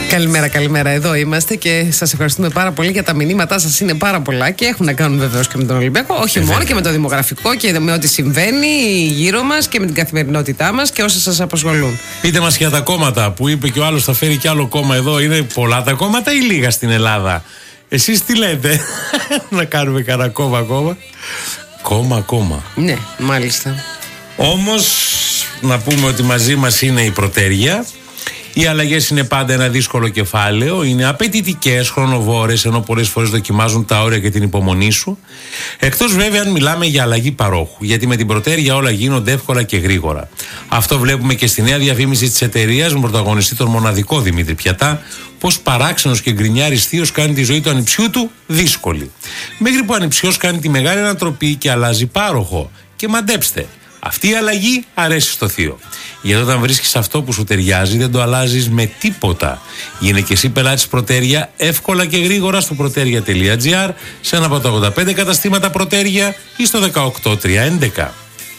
Καλημέρα, καλημέρα. Εδώ είμαστε και σας ευχαριστούμε πάρα πολύ για τα μηνύματά σας. Είναι πάρα πολλά και έχουν να κάνουν βεβαίως και με τον Ολυμπιακό. Όχι μόνο και με το δημογραφικό και με ό,τι συμβαίνει γύρω μας και με την καθημερινότητά μας και όσα σας απασχολούν. Πείτε μας για τα κόμματα που είπε και ο άλλος θα φέρει κι άλλο κόμμα εδώ. Είναι πολλά τα κόμματα ή λίγα στην Ελλάδα? Εσείς τι λέτε? Να κάνουμε κανένα κόμμα ακόμα? Κόμμα. Ναι, μάλιστα. Όμως να πούμε ότι μαζί μας είναι η Πρωτέργεια. Οι αλλαγές είναι πάντα ένα δύσκολο κεφάλαιο, είναι απαιτητικές, χρονοβόρες, ενώ πολλές φορές δοκιμάζουν τα όρια και την υπομονή σου. Εκτός βέβαια αν μιλάμε για αλλαγή παρόχου, γιατί με την Πρωτέργεια όλα γίνονται εύκολα και γρήγορα. Αυτό βλέπουμε και στη νέα διαφήμιση της εταιρείας με πρωταγωνιστή τον μοναδικό Δημήτρη Πιατά, πως παράξενος και γκρινιάρης θείος κάνει τη ζωή του ανιψιού του δύσκολη. Μέχρι που ο ανιψιός κάνει τη μεγάλη ανατροπή και αλλάζει πάροχο. Και μαντέψτε, αυτή η αλλαγή αρέσει στο θείο. Γιατί όταν βρίσκεις αυτό που σου ταιριάζει, δεν το αλλάζεις με τίποτα. Γίνε και εσύ πελάτης Πρωτέργεια εύκολα και γρήγορα στο protergia.gr, σε ένα από τα 85 καταστήματα Πρωτέργεια ή στο 18311.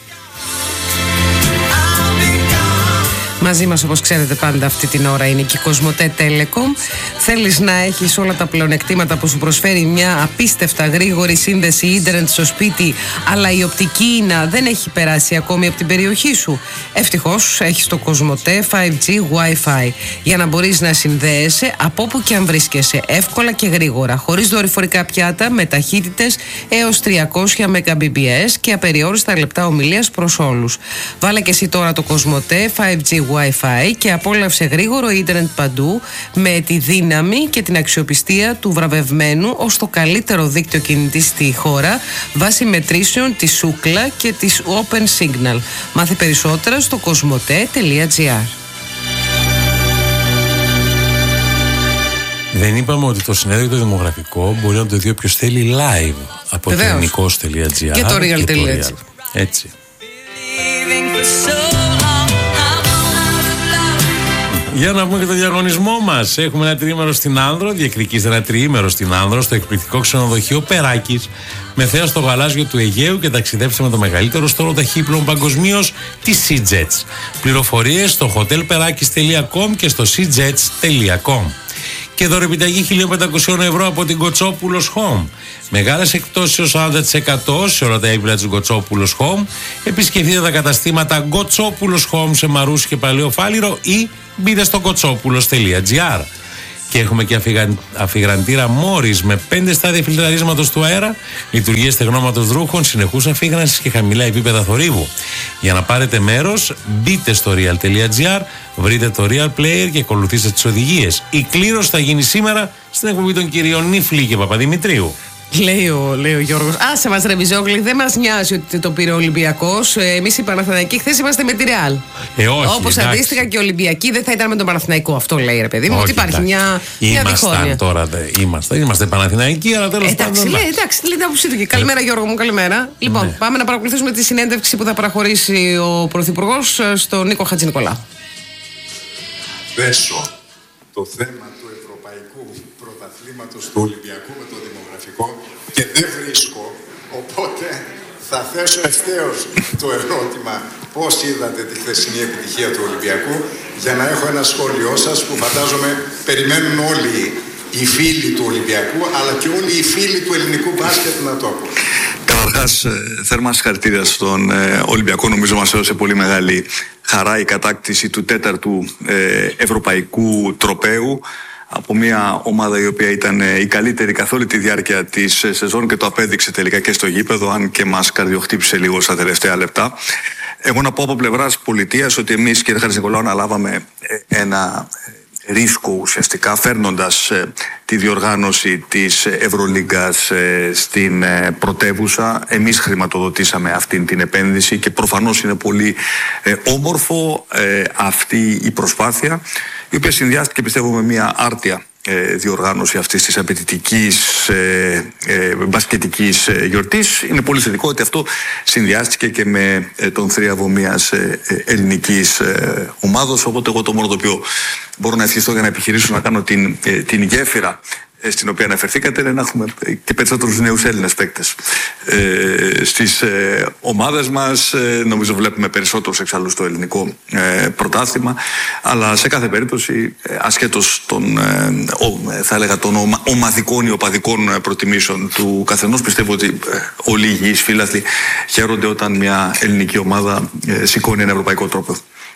Μαζί μας, όπως ξέρετε, πάντα αυτή την ώρα είναι και η Κοσμοτέ Telecom. Θέλεις να έχεις όλα τα πλεονεκτήματα που σου προσφέρει μια απίστευτα γρήγορη σύνδεση ίντερνετ στο σπίτι, αλλά η οπτική ίνα δεν έχει περάσει ακόμη από την περιοχή σου? Ευτυχώς έχεις το Κοσμοτέ 5G Wi-Fi για να μπορείς να συνδέεσαι από όπου και αν βρίσκεσαι, εύκολα και γρήγορα, χωρίς δορυφορικά πιάτα, με ταχύτητες έως 300 Mbps και απεριόριστα λεπτά ομιλίας προς όλους. Βάλε και εσύ τώρα το Κοσμοτέ 5G Wi-Fi και απόλαυσε γρήγορο ίντερνετ παντού, με τη δύναμη και την αξιοπιστία του βραβευμένου ως το καλύτερο δίκτυο κινητή στη χώρα βάσει μετρήσεων της Σούκλα και της Open Signal. Μάθε περισσότερα στο cosmote.gr. Δεν είπαμε ότι το συνέδριο το δημογραφικό μπορεί να το δει όποιος θέλει live από το ελληνικός.gr και το real.gr. Έτσι. Για να πούμε και το διαγωνισμό μας. Έχουμε ένα τριήμερο στην Άνδρο. Διεκδικήστε ένα τριήμερο στην Άνδρο στο εκπληκτικό ξενοδοχείο Περάκης, με θέα στο γαλάζιο του Αιγαίου, και ταξιδέψτε με το μεγαλύτερο στόλο ταχύπλων παγκοσμίως, τη SeaJets. Πληροφορίες στο hotelperakis.com και στο seajets.com. Και δωρεπιταγή 1.500 ευρώ από την Κοτσόπουλος Home. Μεγάλες εκπτώσεις έως 40% σε όλα τα έπιπλα της Κοτσόπουλος Home. Επισκεφτείτε τα καταστήματα Κοτσόπουλος Home σε Μαρούσι και Παλαιό Φάληρο ή μπείτε στο κοτσόπουλος.gr. Και έχουμε και αφιγραντήρα Μόρις με 5 στάδια φιλτραρίσματος του αέρα, λειτουργίες στεγνώματος ρούχων, συνεχούς αφίγρανσης και χαμηλά επίπεδα θορύβου. Για να πάρετε μέρος, μπείτε στο real.gr, βρείτε το Real Player και ακολουθήστε τις οδηγίες. Η κλήρωση θα γίνει σήμερα στην εκπομπή των κυρίων Νίφλη και Παπαδημητρίου. Λέει ο Γιώργος, άσε μας ρε Βυζόγλη, δεν μας νοιάζει ότι το πήρε ο Ολυμπιακός. Εμείς οι Παναθηναϊκοί χθες είμαστε με τη Ρεάλ. Όπως αντίστοιχα και οι Ολυμπιακοί δεν θα ήταν με τον Παναθηναϊκό. Αυτό λέει ρε παιδί μου, ότι υπάρχει μια διχόνοια. Τώρα είμαστε Παναθηναϊκοί, αλλά τέλος πάντων. Εντάξει, λέει την άποψή του. Καλημέρα Γιώργο μου, καλημέρα. Λοιπόν, πάμε να παρακολουθήσουμε τη συνέντευξη που θα παραχωρήσει ο Πρωθυπουργός στον Νίκο Χατζηνικολάου. Δέσω το θέμα του Ευρωπαϊκού Πρωταθλήματος του Ολυμπιακού με το δημογραφικό και δεν βρίσκω, οπότε θα θέσω ευθέως το ερώτημα πώς είδατε τη χθεσινή επιτυχία του Ολυμπιακού, για να έχω ένα σχόλιο σας που φαντάζομαι περιμένουν όλοι οι φίλοι του Ολυμπιακού αλλά και όλοι οι φίλοι του ελληνικού μπάσκετ να το ακούν. Καταρχάς, θερμά συγχαρητήρια στον Ολυμπιακό. Νομίζω μας έδωσε πολύ μεγάλη χαρά η κατάκτηση του 4ου ευρωπαϊκού τροπαίου από μια ομάδα η οποία ήταν η καλύτερη καθ' όλη τη διάρκεια της σεζόν και το απέδειξε τελικά και στο γήπεδο, αν και μας καρδιοχτύπησε λίγο στα τελευταία λεπτά. Εγώ να πω από πλευράς πολιτείας ότι εμείς, κύριε Χατζηνικολάου, αναλάβαμε ένα ρίσκο ουσιαστικά, φέρνοντας τη διοργάνωση της Ευρωλίγκας στην πρωτεύουσα. Εμείς χρηματοδοτήσαμε αυτή την επένδυση και προφανώς είναι πολύ όμορφο αυτή η προσπάθεια, η οποία συνδυάστηκε, πιστεύω, με μια άρτια διοργάνωση αυτής της απαιτητικής μπασκετικής γιορτής. Είναι πολύ θετικό ότι αυτό συνδυάστηκε και με τον θρίαβο μιας ελληνικής ομάδος, οπότε εγώ το μόνο το οποίο μπορώ να ευχηθώ για να επιχειρήσω να κάνω την γέφυρα στην οποία αναφερθήκατε είναι να έχουμε και περισσότερους νέους Έλληνες παίκτες στις ομάδες μας. Νομίζω βλέπουμε περισσότερους εξάλλου στο ελληνικό πρωτάθλημα, αλλά σε κάθε περίπτωση ασχέτως των θα έλεγα των ομαδικών ή οπαδικών προτιμήσεων του καθενός, πιστεύω ότι όλοι οι υγιείς φίλαθλοι χαίρονται όταν μια ελληνική ομάδα σηκώνει ένα ευρωπαϊκό τρόπο.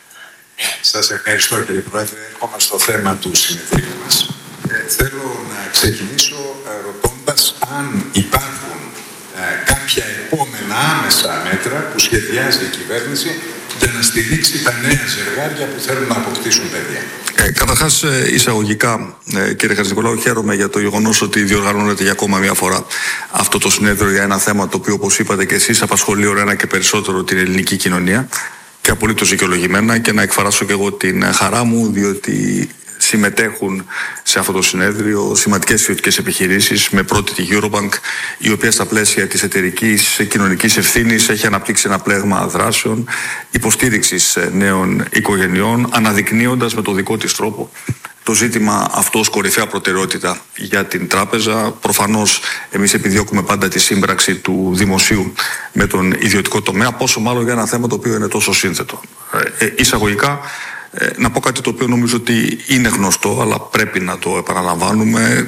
Σας ευχαριστώ, κύριε Πρόεδρε. Έρχομαι στο θέμα του συνεδρίου μας. Θέλω να ξεκινήσω ρωτώντας αν υπάρχουν κάποια επόμενα άμεσα μέτρα που σχεδιάζει η κυβέρνηση για να στηρίξει τα νέα ζευγάρια που θέλουν να αποκτήσουν παιδιά. Καταρχάς, εισαγωγικά, κύριε Χατζηνικολάου, χαίρομαι για το γεγονός ότι διοργανώνεται για ακόμα μια φορά αυτό το συνέδριο για ένα θέμα το οποίο, όπως είπατε και εσείς, απασχολεί όλο ένα και περισσότερο την ελληνική κοινωνία, και απολύτως δικαιολογημένα, και να εκφράσω και εγώ την χαρά μου, διότι συμμετέχουν σε αυτό το συνέδριο σημαντικές ιδιωτικές επιχειρήσεις, με πρώτη τη Eurobank, η οποία στα πλαίσια της εταιρικής κοινωνικής ευθύνης έχει αναπτύξει ένα πλέγμα δράσεων υποστήριξης νέων οικογενειών, αναδεικνύοντας με το δικό της τρόπο το ζήτημα αυτό ως κορυφαία προτεραιότητα για την τράπεζα. Προφανώς εμείς επιδιώκουμε πάντα τη σύμπραξη του δημοσίου με τον ιδιωτικό τομέα, πόσο μάλλον για ένα θέμα το οποίο είναι τόσο σύνθετο. Εισαγωγικά, να πω κάτι το οποίο νομίζω ότι είναι γνωστό, αλλά πρέπει να το επαναλαμβάνουμε.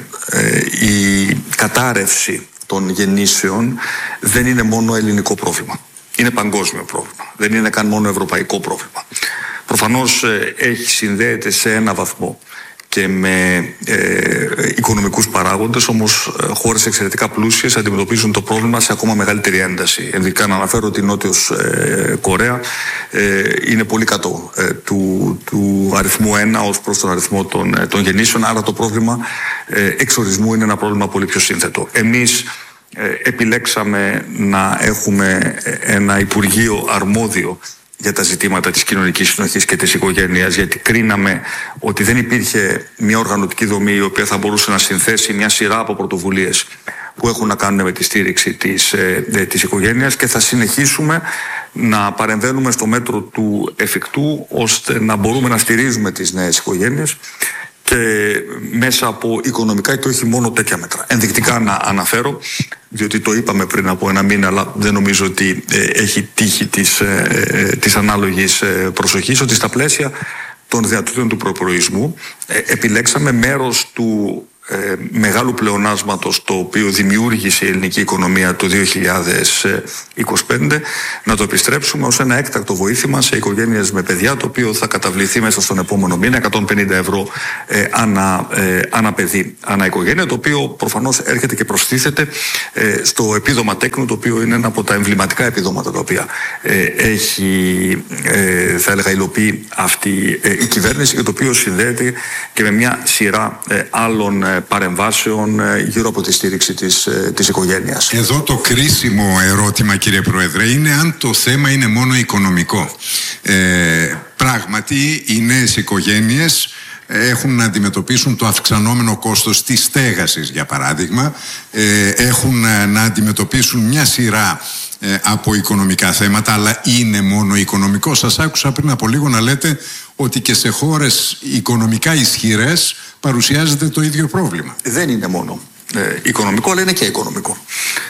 Η κατάρρευση των γεννήσεων δεν είναι μόνο ελληνικό πρόβλημα. Είναι παγκόσμιο πρόβλημα. Δεν είναι καν μόνο ευρωπαϊκό πρόβλημα. Προφανώς συνδέεται σε ένα βαθμό και με οικονομικούς παράγοντες, όμως χώρες εξαιρετικά πλούσιες αντιμετωπίζουν το πρόβλημα σε ακόμα μεγαλύτερη ένταση. Ενδικά να αναφέρω ότι η Νότιος Κορέα είναι πολύ κάτω του αριθμού 1 ως προς τον αριθμό των γεννήσεων, άρα το πρόβλημα εξορισμού είναι ένα πρόβλημα πολύ πιο σύνθετο. Εμείς επιλέξαμε να έχουμε ένα Υπουργείο αρμόδιο για τα ζητήματα της κοινωνικής συνοχής και της οικογένειας, γιατί κρίναμε ότι δεν υπήρχε μια οργανωτική δομή η οποία θα μπορούσε να συνθέσει μια σειρά από πρωτοβουλίες που έχουν να κάνουν με τη στήριξη της οικογένειας, και θα συνεχίσουμε να παρεμβαίνουμε στο μέτρο του εφικτού ώστε να μπορούμε να στηρίζουμε τις νέες οικογένειες και μέσα από οικονομικά και όχι μόνο τέτοια μέτρα. Ενδεικτικά να αναφέρω, διότι το είπαμε πριν από ένα μήνα, αλλά δεν νομίζω ότι έχει τύχει της ανάλογης προσοχής, ότι στα πλαίσια των δυνατοτήτων του προπολογισμού επιλέξαμε μέρος του μεγάλου πλεονάσματος το οποίο δημιούργησε η ελληνική οικονομία το 2025 να το επιστρέψουμε ως ένα έκτακτο βοήθημα σε οικογένειες με παιδιά, το οποίο θα καταβληθεί μέσα στον επόμενο μήνα, 150 ευρώ ανά παιδί, ανά οικογένεια, το οποίο προφανώς έρχεται και προστίθεται στο επίδομα τέκνου, το οποίο είναι ένα από τα εμβληματικά επιδόματα τα οποία έχει θα έλεγα υλοποιεί αυτή η κυβέρνηση, και το οποίο συνδέεται και με μια σειρά άλλων παρεμβάσεων γύρω από τη στήριξη της οικογένειας. Εδώ το κρίσιμο ερώτημα, κύριε Πρόεδρε, είναι αν το θέμα είναι μόνο οικονομικό. Πράγματι, οι νέες οικογένειες έχουν να αντιμετωπίσουν το αυξανόμενο κόστος της στέγασης, για παράδειγμα. Έχουν να αντιμετωπίσουν μια σειρά από οικονομικά θέματα, αλλά είναι μόνο οικονομικό? Σας άκουσα πριν από λίγο να λέτε ότι και σε χώρες οικονομικά ισχυρές παρουσιάζεται το ίδιο πρόβλημα. Δεν είναι μόνο οικονομικό, αλλά είναι και οικονομικό.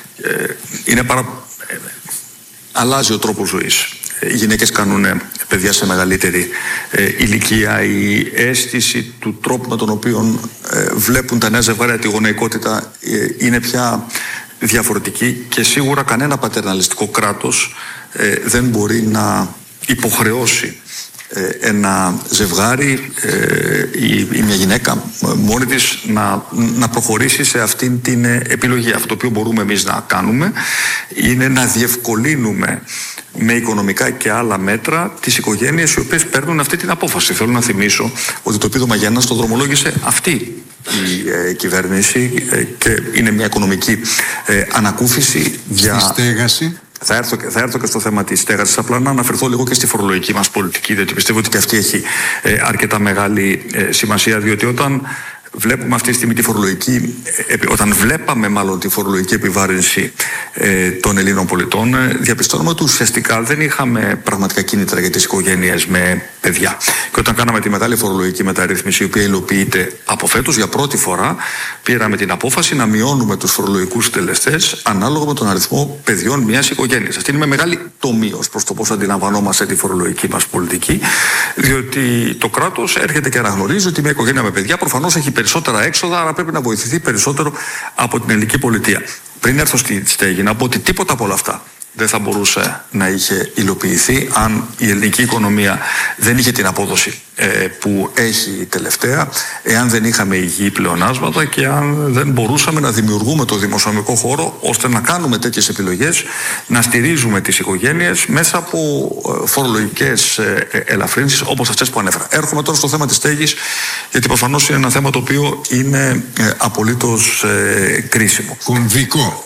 Αλλάζει ο τρόπος ζωής. Οι γυναίκες κάνουν παιδιά σε μεγαλύτερη ηλικία. Η αίσθηση του τρόπου με τον οποίο βλέπουν τα νέα ζευγάρια τη γονεϊκότητα είναι πια διαφορετική, και σίγουρα κανένα πατερναλιστικό κράτος δεν μπορεί να υποχρεώσει ένα ζευγάρι ή μια γυναίκα μόνη της να προχωρήσει σε αυτήν την επιλογή. Αυτό το οποίο μπορούμε εμείς να κάνουμε είναι να διευκολύνουμε με οικονομικά και άλλα μέτρα τις οικογένειες οι οποίες παίρνουν αυτή την απόφαση. Θέλω να θυμίσω ότι το επίδομα για ένας το δρομολόγησε αυτή η κυβέρνηση, και είναι μια οικονομική ανακούφιση για... Στη στέγαση. Θα έρθω και στο θέμα της στέγασης. Απλά να αναφερθώ λίγο και στη φορολογική μας πολιτική, διότι πιστεύω ότι και αυτή έχει αρκετά μεγάλη σημασία, διότι όταν βλέπουμε αυτή τη στιγμή τη φορολογική, όταν βλέπαμε μάλλον τη φορολογική επιβάρυνση των Ελλήνων πολιτών, διαπιστώνουμε ότι ουσιαστικά δεν είχαμε πραγματικά κίνητρα για τις οικογένειες με παιδιά. Και όταν κάναμε τη μεγάλη φορολογική μεταρρύθμιση, η οποία υλοποιείται από φέτος, για πρώτη φορά πήραμε την απόφαση να μειώνουμε τους φορολογικούς συντελεστές ανάλογα με τον αριθμό παιδιών μιας οικογένειας. Αυτή είναι με μεγάλη τομή ως προς το πώς αντιλαμβανόμαστε τη φορολογική μας πολιτική, διότι το κράτος έρχεται και αναγνωρίζει ότι μια οικογένεια με παιδιά προφανώς έχει περισσότερα έξοδα, άρα πρέπει να βοηθηθεί περισσότερο από την ελληνική πολιτεία. Πριν έρθω στη στέγη, να πω ότι τίποτα από όλα αυτά δεν θα μπορούσε να είχε υλοποιηθεί αν η ελληνική οικονομία δεν είχε την απόδοση που έχει τελευταία, εάν δεν είχαμε υγιή πλεονάσματα και αν δεν μπορούσαμε να δημιουργούμε το δημοσιονομικό χώρο ώστε να κάνουμε τέτοιες επιλογές, να στηρίζουμε τις οικογένειες μέσα από φορολογικές ελαφρύνσεις όπως αυτές που ανέφερα. Έρχομαι τώρα στο θέμα της στέγης, γιατί προφανώς είναι ένα θέμα το οποίο είναι απολύτως κρίσιμο. Κομβικό.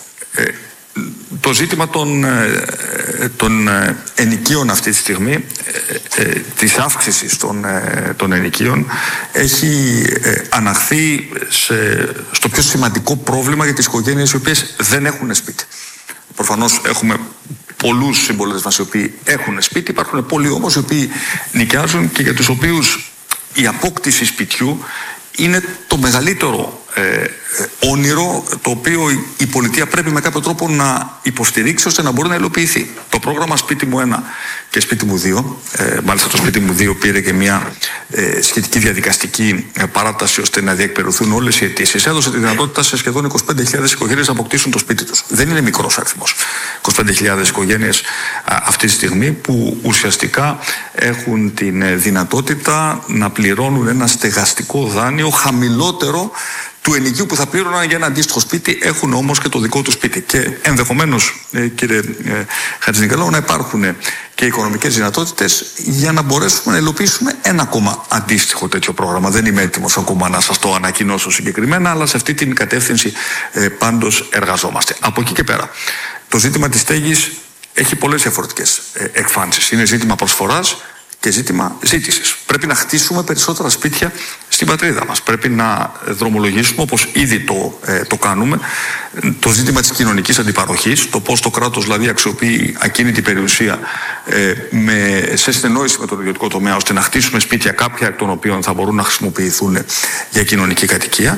Το ζήτημα των ενοικίων αυτή τη στιγμή, της αύξησης των ενοικίων, έχει αναχθεί στο πιο σημαντικό πρόβλημα για τις οικογένειες οι οποίες δεν έχουν σπίτι. Προφανώς έχουμε πολλούς συμπολίτες μας οι οποίοι έχουν σπίτι, υπάρχουν πολλοί όμως οι οποίοι νοικιάζουν και για τους οποίους η απόκτηση σπιτιού είναι το μεγαλύτερο όνειρο το οποίο η πολιτεία πρέπει με κάποιο τρόπο να υποστηρίξει ώστε να μπορεί να υλοποιηθεί. Το πρόγραμμα Σπίτι μου 1 και Σπίτι μου 2, μάλιστα το Σπίτι μου 2 πήρε και μια σχετική διαδικαστική παράταση ώστε να διεκπεραιωθούν όλες οι αιτήσεις. Έδωσε τη δυνατότητα σε σχεδόν 25.000 οικογένειες να αποκτήσουν το σπίτι τους. Δεν είναι μικρός αριθμός. 25.000 οικογένειες αυτή τη στιγμή που ουσιαστικά έχουν την δυνατότητα να πληρώνουν ένα στεγαστικό δάνειο χαμηλότερο του ενοικίου που θα πλήρωναν για ένα αντίστοιχο σπίτι, έχουν όμως και το δικό του σπίτι. Και ενδεχομένως, κύριε Χατζηνικολάου, να υπάρχουν και οικονομικές δυνατότητες για να μπορέσουμε να υλοποιήσουμε ένα ακόμα αντίστοιχο τέτοιο πρόγραμμα. Δεν είμαι έτοιμος ακόμα να σας το ανακοινώσω συγκεκριμένα, αλλά σε αυτή την κατεύθυνση πάντως εργαζόμαστε. Από εκεί και πέρα, το ζήτημα της στέγης έχει πολλές διαφορετικές εκφάνσεις. Είναι ζήτημα προσφοράς και ζήτημα ζήτησης. Πρέπει να χτίσουμε περισσότερα σπίτια στην πατρίδα μας. Πρέπει να δρομολογήσουμε, όπως ήδη το κάνουμε, το ζήτημα της κοινωνικής αντιπαροχής, το πώς το κράτος δηλαδή αξιοποιεί ακίνητη περιουσία σε συνεννόηση με τον ιδιωτικό τομέα, ώστε να χτίσουμε σπίτια, κάποια εκ των οποίων θα μπορούν να χρησιμοποιηθούν για κοινωνική κατοικία.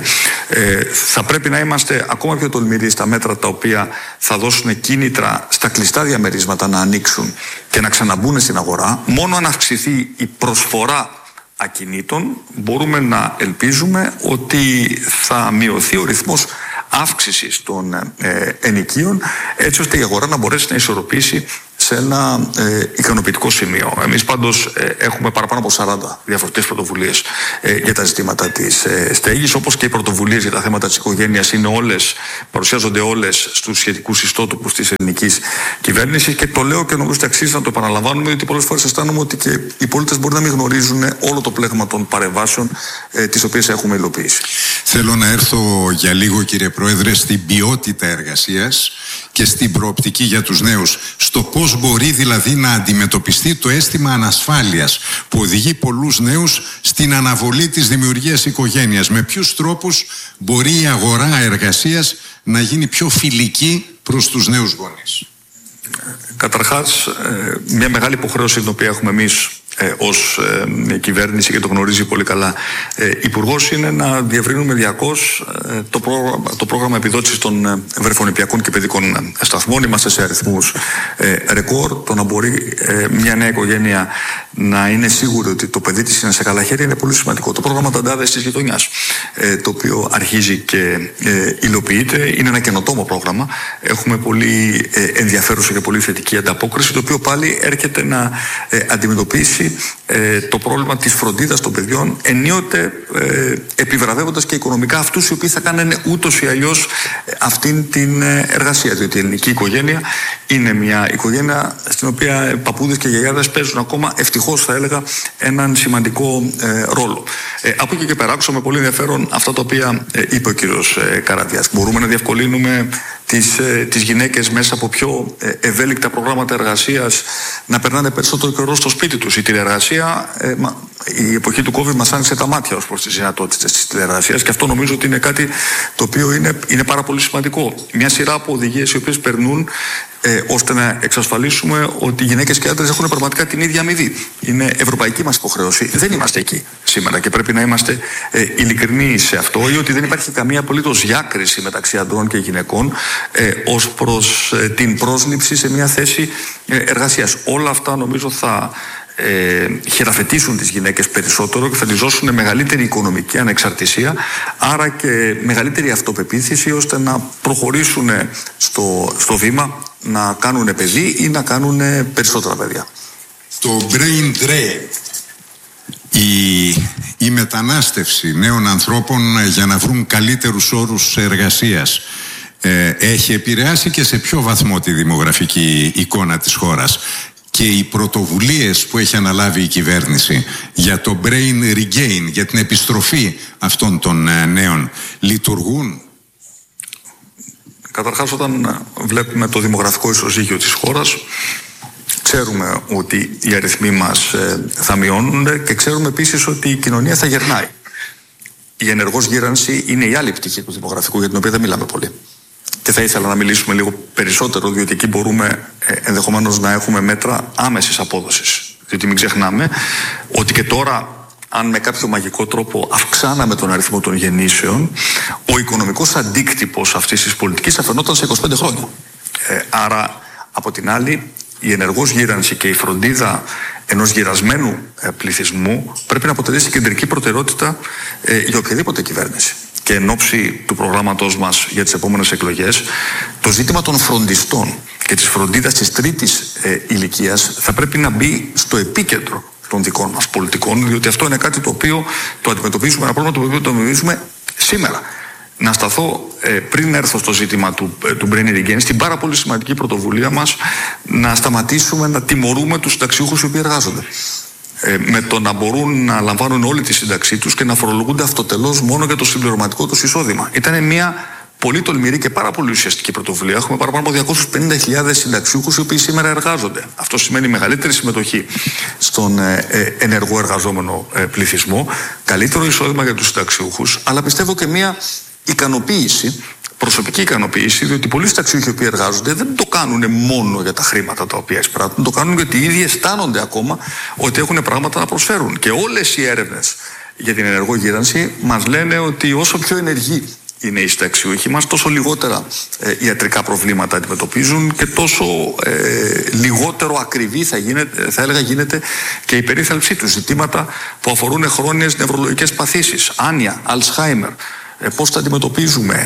Θα πρέπει να είμαστε ακόμα πιο τολμηροί στα μέτρα τα οποία θα δώσουν κίνητρα στα κλειστά διαμερίσματα να ανοίξουν και να ξαναμπούν στην αγορά. Μόνο αν αυξηθεί η προσφορά ακινήτων μπορούμε να ελπίζουμε ότι θα μειωθεί ο ρυθμός αύξησης των ενοικίων, έτσι ώστε η αγορά να μπορέσει να ισορροπήσει σε ένα ικανοποιητικό σημείο. Εμείς πάντως έχουμε παραπάνω από 40 διαφορετικές πρωτοβουλίες για τα ζητήματα της στέγης, όπως και οι πρωτοβουλίες για τα θέματα της οικογένειας παρουσιάζονται όλες στους σχετικούς ιστότοπους της ελληνικής κυβέρνησης, και το λέω και νομίζω ότι αξίζει να το επαναλαμβάνουμε, γιατί πολλές φορές αισθάνομαι ότι και οι πολίτες μπορεί να μην γνωρίζουν όλο το πλέγμα των παρεμβάσεων τις οποίες έχουμε υλοποιήσει. Θέλω να έρθω για λίγο, κύριε Πρόεδρε, στην ποιότητα εργασίας και στην προοπτική για τους νέους. Στο πώς μπορεί δηλαδή να αντιμετωπιστεί το αίσθημα ανασφάλειας που οδηγεί πολλούς νέους στην αναβολή της δημιουργίας οικογένειας. Με ποιους τρόπους μπορεί η αγορά εργασίας να γίνει πιο φιλική προς τους νέους γονείς? Καταρχάς, μια μεγάλη υποχρέωση την οποία έχουμε εμείς ως κυβέρνηση, και το γνωρίζει πολύ καλά υπουργός, είναι να διευρύνουμε διαρκώς το πρόγραμμα επιδότησης των βρεφονιπιακών και παιδικών σταθμών. Είμαστε σε αριθμούς ρεκόρ. Το να μπορεί μια νέα οικογένεια να είναι σίγουρη ότι το παιδί της είναι σε καλά χέρια είναι πολύ σημαντικό. Το πρόγραμμα Ταντάδες της Γειτονιάς, το οποίο αρχίζει και υλοποιείται, είναι ένα καινοτόμο πρόγραμμα. Έχουμε πολύ ενδιαφέρουσα και πολύ θετική ανταπόκριση, το οποίο πάλι έρχεται να αντιμετωπίσει το πρόβλημα της φροντίδας των παιδιών, ενίοτε επιβραβεύοντας και οικονομικά αυτούς οι οποίοι θα κάνουν ούτως ή αλλιώς αυτήν την εργασία. Διότι η ελληνική οικογένεια είναι μια οικογένεια στην οποία παππούδες και γιαγιάδες παίζουν ακόμα, ευτυχώς θα έλεγα, έναν σημαντικό ρόλο. Από εκεί και πέρα, άκουσα με πολύ ενδιαφέρον αυτά τα οποία είπε ο κύριος Καραδιάς. Μπορούμε να διευκολύνουμε τις γυναίκες μέσα από πιο ευέλικτα προγράμματα εργασίας να περνάνε περισσότερο καιρό στο σπίτι τους, είτε τηλεεργασία, η εποχή του COVID μας άνοιξε τα μάτια ως προς τις δυνατότητες της τηλεεργασίας, και αυτό νομίζω ότι είναι κάτι το οποίο είναι πάρα πολύ σημαντικό. Μια σειρά από οδηγίες οι οποίες περνούν ώστε να εξασφαλίσουμε ότι οι γυναίκες και οι άντρες έχουν πραγματικά την ίδια αμοιβή. Είναι ευρωπαϊκή μας υποχρέωση. Δεν είμαστε εκεί σήμερα και πρέπει να είμαστε ειλικρινοί σε αυτό, ή ότι δεν υπάρχει καμία απολύτως διάκριση μεταξύ ανδρών και γυναικών ως προς την πρόσληψη σε μια θέση εργασίας. Όλα αυτά νομίζω θα χειραφετήσουν τις γυναίκες περισσότερο και θα τις δώσουν μεγαλύτερη οικονομική ανεξαρτησία, άρα και μεγαλύτερη αυτοπεποίθηση, ώστε να προχωρήσουν στο βήμα να κάνουν παιδί ή να κάνουν περισσότερα παιδιά. Το brain drain, η μετανάστευση νέων ανθρώπων για να βρουν καλύτερους όρους εργασίας, έχει επηρεάσει και σε ποιο βαθμό τη δημογραφική εικόνα της χώρας? Και οι πρωτοβουλίες που έχει αναλάβει η κυβέρνηση για το brain regain, για την επιστροφή αυτών των νέων, λειτουργούν? Καταρχάς, όταν βλέπουμε το δημογραφικό ισοζύγιο της χώρας, ξέρουμε ότι οι αριθμοί μας θα μειώνονται και ξέρουμε επίσης ότι η κοινωνία θα γερνάει. Η ενεργός γύρανση είναι η άλλη πτυχή του δημογραφικού, για την οποία δεν μιλάμε πολύ. Και θα ήθελα να μιλήσουμε λίγο περισσότερο, διότι εκεί μπορούμε ενδεχομένως να έχουμε μέτρα άμεσης απόδοσης. Διότι μην ξεχνάμε ότι και τώρα, αν με κάποιο μαγικό τρόπο αυξάναμε τον αριθμό των γεννήσεων, ο οικονομικός αντίκτυπος αυτής της πολιτικής θα φαινόταν σε 25 χρόνια. Άρα, από την άλλη, η ενεργός γύρανση και η φροντίδα ενός γυρασμένου πληθυσμού πρέπει να αποτελέσει κεντρική προτεραιότητα για οποιαδήποτε κυβέρνηση. Και εν ώψη του προγράμματός μας για τις επόμενες εκλογές, το ζήτημα των φροντιστών και της φροντίδας της τρίτης ηλικίας θα πρέπει να μπει στο επίκεντρο των δικών μας πολιτικών, διότι αυτό είναι κάτι το οποίο το αντιμετωπίζουμε, ένα πρόβλημα το οποίο το αντιμετωπίζουμε σήμερα. Να σταθώ πριν έρθω στο ζήτημα του brain regain, στην πάρα πολύ σημαντική πρωτοβουλία μας να σταματήσουμε να τιμωρούμε τους συνταξιούχους οι οποίοι εργάζονται. Με το να μπορούν να λαμβάνουν όλη τη σύνταξή τους και να φορολογούνται αυτοτελώς μόνο για το συμπληρωματικό τους εισόδημα. Ήταν μια πολύ τολμηρή και πάρα πολύ ουσιαστική πρωτοβουλία. Έχουμε παραπάνω από 250.000 συνταξιούχους οι οποίοι σήμερα εργάζονται. Αυτό σημαίνει μεγαλύτερη συμμετοχή στον ενεργό εργαζόμενο πληθυσμό, καλύτερο εισόδημα για τους συνταξιούχους, αλλά πιστεύω και μια ικανοποίηση, προσωπική ικανοποίηση, διότι πολλοί συνταξιούχοι οι οποίοι εργάζονται δεν το κάνουν μόνο για τα χρήματα τα οποία εισπράττουν, το κάνουν γιατί οι ίδιοι αισθάνονται ακόμα ότι έχουν πράγματα να προσφέρουν. Και όλες οι έρευνες για την ενεργό γύρανση μας λένε ότι όσο πιο ενεργοί είναι οι συνταξιούχοι μας, τόσο λιγότερα ιατρικά προβλήματα αντιμετωπίζουν και τόσο λιγότερο ακριβή θα έλεγα γίνεται και η περίθαλψή τους. Ζητήματα που αφορούν χρόνιες νευρολογικές παθήσεις, άνοια, Αλσχάιμερ. Πώς τα αντιμετωπίζουμε.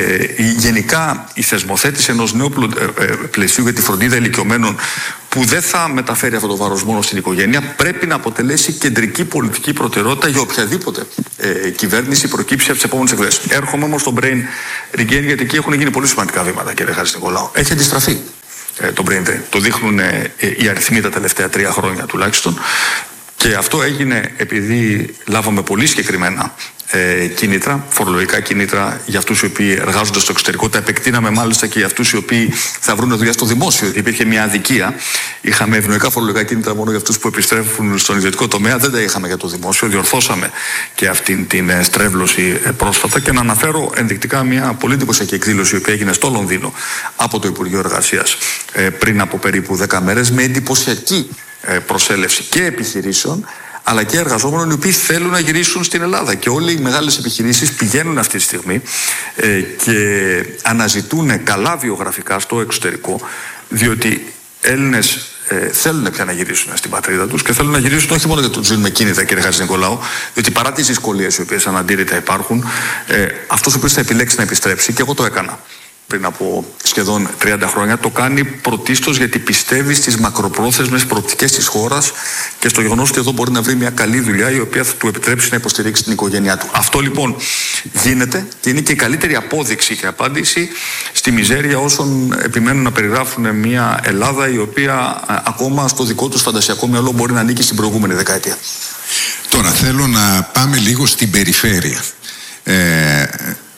Γενικά η θεσμοθέτηση ενός νέου πλαισίου για τη φροντίδα ηλικιωμένων που δεν θα μεταφέρει αυτό το βάρος μόνο στην οικογένεια πρέπει να αποτελέσει κεντρική πολιτική προτεραιότητα για οποιαδήποτε κυβέρνηση προκύψει από τις επόμενες εκλογές. Έρχομαι όμως στο brain regain, γιατί εκεί έχουν γίνει πολύ σημαντικά βήματα, κύριε Χατζηνικολάου. Έχει αντιστραφεί το brain drain. Το δείχνουν οι αριθμοί τα τελευταία 3 χρόνια τουλάχιστον. Και αυτό έγινε επειδή λάβαμε πολύ συγκεκριμένα κίνητρα, φορολογικά κίνητρα για αυτούς οι οποίοι εργάζονται στο εξωτερικό. Τα επεκτείναμε μάλιστα και για αυτούς οι οποίοι θα βρουν δουλειά στο δημόσιο, γιατί υπήρχε μια αδικία. Είχαμε ευνοϊκά φορολογικά κίνητρα μόνο για αυτούς που επιστρέφουν στον ιδιωτικό τομέα, δεν τα είχαμε για το δημόσιο. Διορθώσαμε και αυτήν την στρέβλωση πρόσφατα. Και να αναφέρω ενδεικτικά μια πολύ εντυπωσιακή εκδήλωση η οποία έγινε στο Λονδίνο από το Υπουργείο Εργασίας πριν από περίπου 10 μέρες, με εντυπωσιακή προσέλευση και επιχειρήσεων αλλά και εργαζόμενων οι οποίοι θέλουν να γυρίσουν στην Ελλάδα. Και όλοι οι μεγάλες επιχειρήσεις πηγαίνουν αυτή τη στιγμή και αναζητούν καλά βιογραφικά στο εξωτερικό, διότι Έλληνες θέλουν πια να γυρίσουν στην πατρίδα τους και θέλουν να γυρίσουν όχι μόνο γιατί τους δίνουμε κίνητα, κύριε Χατζηνικολάου, διότι παρά τις δυσκολίες οι οποίες αναντήρητα υπάρχουν, αυτός ο οποίος θα επιλέξει να επιστρέψει, και εγώ το έκανα πριν από σχεδόν 30 χρόνια, το κάνει πρωτίστως γιατί πιστεύει στις μακροπρόθεσμες προοπτικές της χώρας και στο γεγονός ότι εδώ μπορεί να βρει μια καλή δουλειά η οποία θα του επιτρέψει να υποστηρίξει την οικογένειά του. Αυτό λοιπόν γίνεται και είναι και η καλύτερη απόδειξη και απάντηση στη μιζέρια όσων επιμένουν να περιγράφουν μια Ελλάδα η οποία ακόμα στο δικό τους φαντασιακό μυαλό μπορεί να ανήκει στην προηγούμενη δεκαετία. Τώρα θέλω να πάμε λίγο στην περιφέρεια. Στο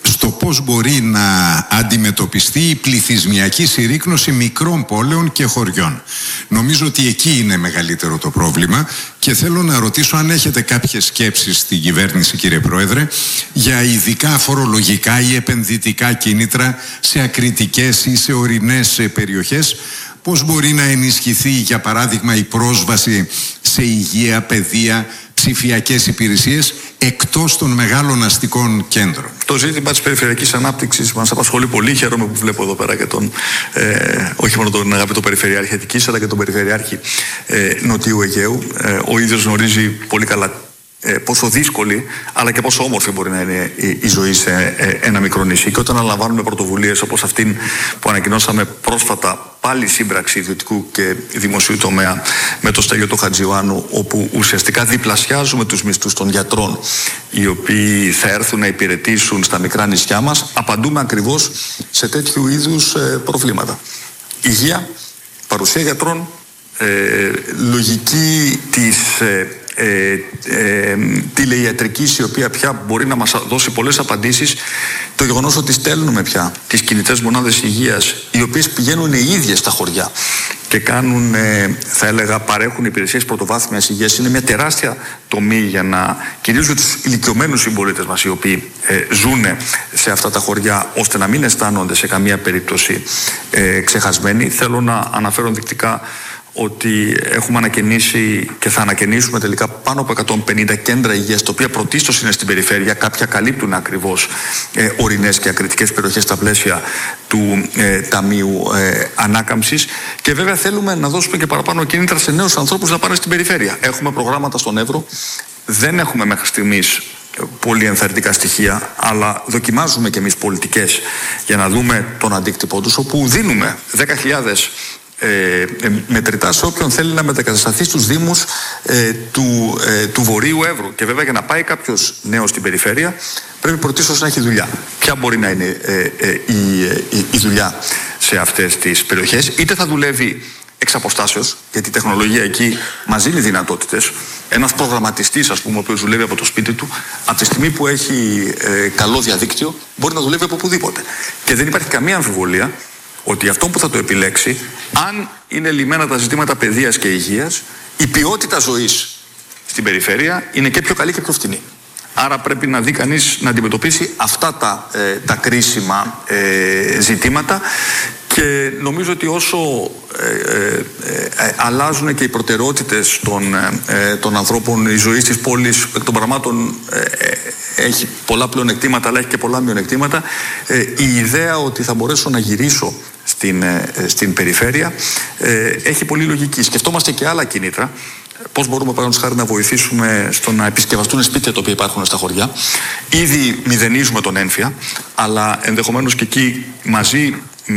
πώς μπορεί να αντιμετωπιστεί η πληθυσμιακή συρρίκνωση μικρών πόλεων και χωριών. Νομίζω ότι εκεί είναι μεγαλύτερο το πρόβλημα και θέλω να ρωτήσω αν έχετε κάποιες σκέψεις στην κυβέρνηση, κύριε Πρόεδρε, για ειδικά φορολογικά ή επενδυτικά κίνητρα σε ακριτικές ή σε ορεινές περιοχές. Πώς μπορεί να ενισχυθεί, για παράδειγμα, η πρόσβαση σε υγεία, παιδεία, ψηφιακές υπηρεσίες εκτός των μεγάλων αστικών κέντρων. Το ζήτημα της περιφερειακής ανάπτυξης μας απασχολεί πολύ. Χαίρομαι που βλέπω εδώ πέρα και όχι μόνο τον αγαπητό Περιφερειάρχη Αττικής, αλλά και τον Περιφερειάρχη Νοτιού Αιγαίου. Ο ίδιος γνωρίζει πολύ καλά πόσο δύσκολη αλλά και πόσο όμορφη μπορεί να είναι η ζωή σε ένα μικρό νησί. Και όταν αναλαμβάνουμε πρωτοβουλίες όπως αυτήν που ανακοινώσαμε πρόσφατα, πάλι σύμπραξη ιδιωτικού και δημοσίου τομέα με το Στέλιο του Χατζιωάννου, όπου ουσιαστικά διπλασιάζουμε τους μισθούς των γιατρών οι οποίοι θα έρθουν να υπηρετήσουν στα μικρά νησιά μας, απαντούμε ακριβώς σε τέτοιου είδους προβλήματα. Υγεία, παρουσία γιατρών, λογική της τηλεϊατρικής, η οποία πια μπορεί να μας δώσει πολλές απαντήσεις. Το γεγονός ότι στέλνουμε πια τις κινητές μονάδες υγείας, οι οποίες πηγαίνουν οι ίδιες στα χωριά και κάνουν, θα έλεγα, παρέχουν υπηρεσίες πρωτοβάθμιας υγείας, είναι μια τεράστια τομή για να, κυρίως για τους ηλικιωμένους συμπολίτες μας, οι οποίοι ζουν σε αυτά τα χωριά, ώστε να μην αισθάνονται σε καμία περίπτωση ξεχασμένοι. Θέλω να αναφέρω ενδεικτικά ότι έχουμε ανακαινήσει και θα ανακαινήσουμε τελικά πάνω από 150 κέντρα υγείας, τα οποία πρωτίστως είναι στην περιφέρεια. Κάποια καλύπτουν ακριβώς ορεινές και ακριτικές περιοχές στα πλαίσια του Ταμείου Ανάκαμψης. Και βέβαια θέλουμε να δώσουμε και παραπάνω κίνητρα σε νέους ανθρώπους να πάνε στην περιφέρεια. Έχουμε προγράμματα στον Εύρο. Δεν έχουμε μέχρι στιγμής πολύ ενθαρρυντικά στοιχεία, αλλά δοκιμάζουμε και εμείς πολιτικές για να δούμε τον αντίκτυπό τους, όπου δίνουμε 10.000 μετρητά σε όποιον θέλει να μετακατασταθεί στους δήμους του Βορείου Εύρου. Και βέβαια, για να πάει κάποιος νέος στην περιφέρεια πρέπει πρωτίστως να έχει δουλειά. Ποια μπορεί να είναι η δουλειά σε αυτές τις περιοχές? Είτε θα δουλεύει εξ αποστάσεως, γιατί η τεχνολογία εκεί μας δίνει δυνατότητες. Ένας προγραμματιστής, ας πούμε, ο οποίος δουλεύει από το σπίτι του, από τη στιγμή που έχει καλό διαδίκτυο, μπορεί να δουλεύει από οπουδήποτε. Και δεν υπάρχει καμία αμφιβολία ότι αυτό που θα το επιλέξει, αν είναι λυμμένα τα ζητήματα παιδείας και υγείας, η ποιότητα ζωής στην περιφέρεια είναι και πιο καλή και πιο φτηνή. Άρα πρέπει να δει κανείς να αντιμετωπίσει αυτά τα κρίσιμα ζητήματα. Και νομίζω ότι όσο αλλάζουν και οι προτεραιότητες των ανθρώπων, η ζωή της πόλης εκ των πραγμάτων έχει πολλά πλεονεκτήματα, αλλά έχει και πολλά μειονεκτήματα. Η ιδέα ότι θα μπορέσω να γυρίσω στην περιφέρεια έχει πολύ λογική. Σκεφτόμαστε και άλλα κίνητρα. Πώς μπορούμε, παραδείγματος χάρη, να βοηθήσουμε στο να επισκευαστούν σπίτια τα οποία υπάρχουν στα χωριά. Ήδη μηδενίζουμε τον έμφυα, αλλά ενδεχομένως και εκεί μαζί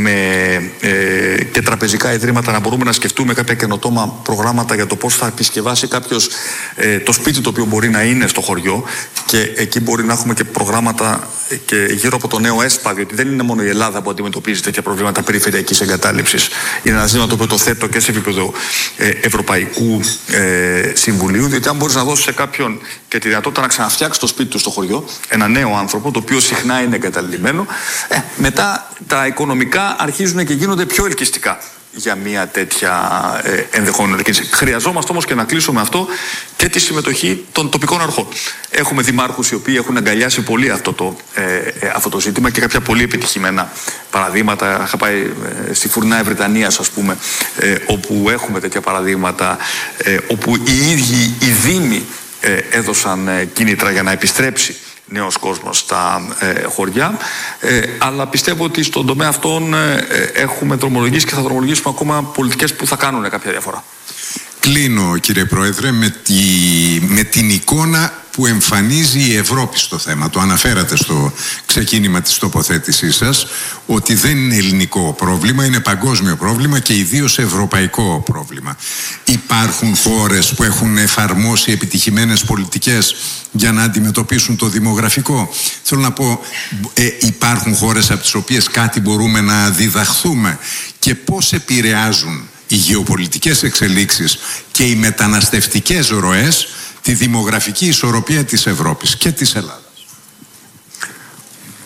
και τραπεζικά ιδρύματα να μπορούμε να σκεφτούμε κάποια καινοτόμα προγράμματα για το πώς θα επισκευάσει κάποιος το σπίτι το οποίο μπορεί να είναι στο χωριό, και εκεί μπορεί να έχουμε και προγράμματα και γύρω από το νέο ΕΣΠΑ, διότι δεν είναι μόνο η Ελλάδα που αντιμετωπίζει τέτοια προβλήματα περιφερειακής εγκατάλειψης. Είναι ένα ζήτημα το οποίο το θέτω και σε επίπεδο Ευρωπαϊκού Συμβουλίου, διότι αν μπορείς να δώσεις σε κάποιον και τη δυνατότητα να ξαναφτιάξει το σπίτι του στο χωριό, ένα νέο άνθρωπο, το οποίο συχνά είναι εγκαταλειμμένο, μετά τα οικονομικά αρχίζουν και γίνονται πιο ελκυστικά για μια τέτοια ενδεχόμενη κίνηση. Χρειαζόμαστε όμως, και να κλείσουμε αυτό, και τη συμμετοχή των τοπικών αρχών. Έχουμε δημάρχους οι οποίοι έχουν αγκαλιάσει πολύ αυτό το ζήτημα και κάποια πολύ επιτυχημένα παραδείγματα. Είχα πάει στη Φουρνάη Βρετανίας, ας πούμε, όπου έχουμε τέτοια παραδείγματα, όπου οι ίδιοι οι δήμοι έδωσαν κίνητρα για να επιστρέψει νέος κόσμος στα χωριά, αλλά πιστεύω ότι στον τομέα αυτόν έχουμε δρομολογήσει και θα δρομολογήσουμε ακόμα πολιτικές που θα κάνουν κάποια διαφορά. Κλείνω, κύριε Πρόεδρε, με την εικόνα που εμφανίζει η Ευρώπη στο θέμα. Το αναφέρατε στο ξεκίνημα της τοποθέτησής σας, ότι δεν είναι ελληνικό πρόβλημα, είναι παγκόσμιο πρόβλημα και ιδίως ευρωπαϊκό πρόβλημα. Υπάρχουν χώρες που έχουν εφαρμόσει επιτυχημένες πολιτικές για να αντιμετωπίσουν το δημογραφικό? Θέλω να πω, υπάρχουν χώρες από τις οποίες κάτι μπορούμε να διδαχθούμε, και πώς επηρεάζουν οι γεωπολιτικές εξελίξεις και οι μεταναστευτικές ροές τη δημογραφική ισορροπία της Ευρώπης και της Ελλάδας?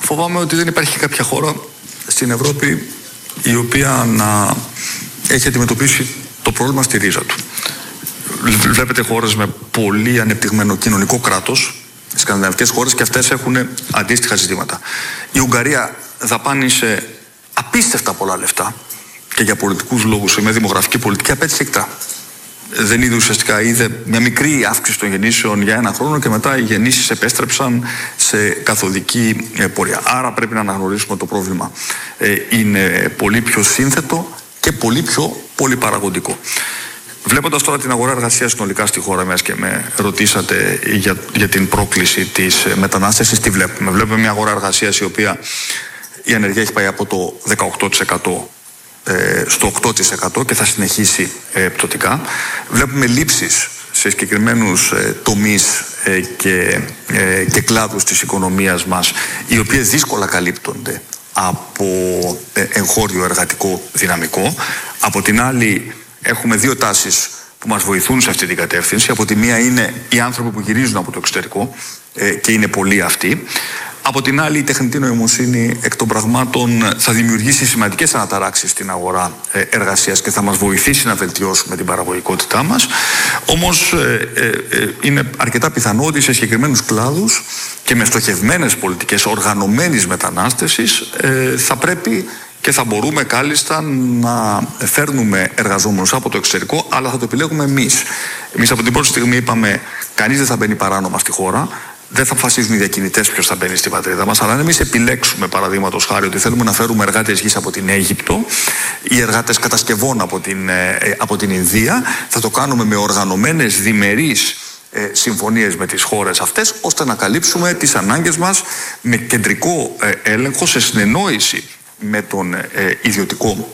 φοβάμαι ότι δεν υπάρχει κάποια χώρα στην Ευρώπη η οποία να έχει αντιμετωπίσει το πρόβλημα στη ρίζα του. Βλέπετε χώρες με πολύ ανεπτυγμένο κοινωνικό κράτος, σκανδιναβικές χώρες, και αυτές έχουν αντίστοιχα ζητήματα. Η Ουγγαρία δαπάνησε απίστευτα πολλά λεφτά και για πολιτικούς λόγους, με δημογραφική πολιτική, απέτυχε εκτρά. Δεν είδε ουσιαστικά, είδε μια μικρή αύξηση των γεννήσεων για ένα χρόνο και μετά οι γεννήσεις επέστρεψαν σε καθοδική πορεία. Άρα πρέπει να αναγνωρίσουμε το πρόβλημα. Είναι πολύ πιο σύνθετο και πολύ πιο πολυπαραγωγικό. Βλέποντας τώρα την αγορά εργασίας συνολικά στη χώρα μας και με ρωτήσατε για την πρόκληση της μετανάστευσης, τι βλέπουμε. Βλέπουμε μια αγορά εργασίας η οποία η ανεργία έχει πάει από το 18% στο 8% και θα συνεχίσει πτωτικά. Βλέπουμε λήψεις σε συγκεκριμένους τομείς και κλάδους της οικονομίας μας, οι οποίες δύσκολα καλύπτονται από εγχώριο εργατικό δυναμικό. Από την άλλη, έχουμε δύο τάσεις που μας βοηθούν σε αυτή την κατεύθυνση. Από τη μία είναι οι άνθρωποι που γυρίζουν από το εξωτερικό και είναι πολλοί αυτοί. Από την άλλη, η τεχνητή νοημοσύνη εκ των πραγμάτων θα δημιουργήσει σημαντικές αναταράξεις στην αγορά εργασίας και θα μας βοηθήσει να βελτιώσουμε την παραγωγικότητά μας. Όμως είναι αρκετά πιθανό ότι σε συγκεκριμένους κλάδους και με στοχευμένες πολιτικές οργανωμένης μετανάστευσης θα πρέπει και θα μπορούμε κάλλιστα να φέρνουμε εργαζόμενους από το εξωτερικό, αλλά θα το επιλέγουμε εμείς. Εμείς από την πρώτη στιγμή είπαμε κανείς δεν θα μπαίνει παράνομα στη χώρα. Δεν θα αποφασίζουν οι διακινητές ποιος θα μπαίνει στην πατρίδα μας, αλλά αν εμείς επιλέξουμε, παραδείγματος χάρη, ότι θέλουμε να φέρουμε εργάτες γης από την Αίγυπτο ή εργάτες κατασκευών από την Ινδία, θα το κάνουμε με οργανωμένες διμερείς συμφωνίες με τις χώρες αυτές, ώστε να καλύψουμε τις ανάγκες μας με κεντρικό έλεγχο, σε συνεννόηση με τον ιδιωτικό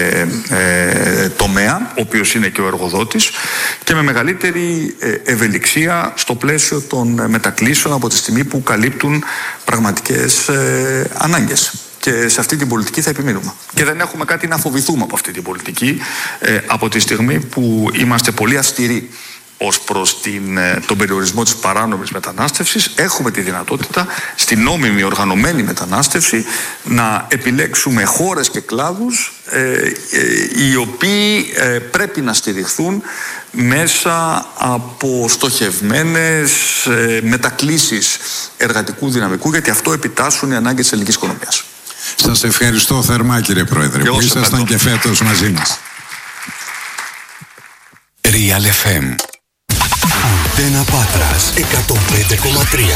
τομέα, ο οποίος είναι και ο εργοδότης, και με μεγαλύτερη ευελιξία στο πλαίσιο των μετακλήσεων από τη στιγμή που καλύπτουν πραγματικές ανάγκες. Και σε αυτή την πολιτική θα επιμείνουμε. Και δεν έχουμε κάτι να φοβηθούμε από αυτή την πολιτική, από τη στιγμή που είμαστε πολύ αυστηροί ως προς τον περιορισμό της παράνομης μετανάστευσης. Έχουμε τη δυνατότητα στην νόμιμη οργανωμένη μετανάστευση να επιλέξουμε χώρες και κλάδους οι οποίοι πρέπει να στηριχθούν μέσα από στοχευμένες μετακλήσεις εργατικού δυναμικού, γιατί αυτό επιτάσσουν οι ανάγκες της ελληνικής οικονομίας. Σας ευχαριστώ θερμά, κύριε Πρόεδρε, που ήσασταν και φέτος μαζί μας. Real FM. Αντένα Πάτρας 105,3.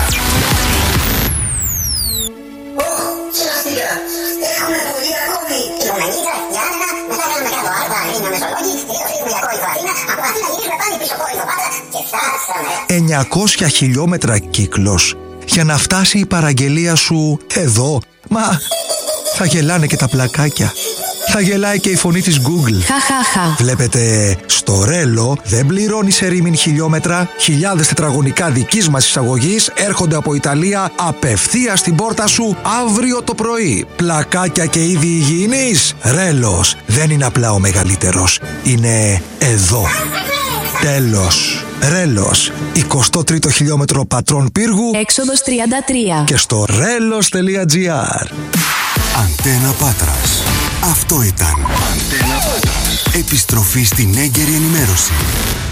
Σωστικά. Έχουμε πολύ ακόμη. Κιλομετρίδα, Γιάννα, μετά κάνουμε κάτω Άρβα, Αθήνα, Μεσολόγγι, και το φύγουμε για κόρυφο Αθήνα, από Αθήνα γυρίζουμε πάλι πίσω κόρυφο Πάτρας και φτάσαμε. 900 χιλιόμετρα κύκλος για να φτάσει η παραγγελία σου εδώ. Μα θα γελάνε και τα πλακάκια. Θα γελάει και η φωνή της Google. Βλέπετε, στο Ρέλο δεν πληρώνει σε ρήμην χιλιόμετρα. Χιλιάδες τετραγωνικά δικής μας εισαγωγής έρχονται από Ιταλία απευθείας στην πόρτα σου αύριο το πρωί. Πλακάκια και είδη υγιεινής. Ρέλος δεν είναι απλά ο μεγαλύτερος. Είναι εδώ. Τέλος. Ρέλος, 23ο χιλιόμετρο Πατρών Πύργου, έξοδος 33 και στο relos.gr. Αντένα Πάτρας. Αυτό ήταν. Αντένα Πάτρας. Επιστροφή στην έγκαιρη ενημέρωση.